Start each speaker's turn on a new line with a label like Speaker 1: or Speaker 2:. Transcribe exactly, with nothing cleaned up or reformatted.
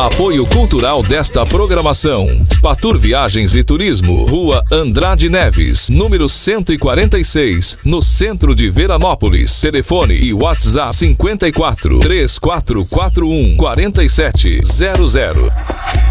Speaker 1: Apoio cultural desta programação: Spatur Viagens e Turismo, Rua Andrade Neves, número cento e quarenta e seis, no centro de Veranópolis. Telefone e WhatsApp cinquenta e quatro, três quatro quatro um, quarenta e sete zero zero.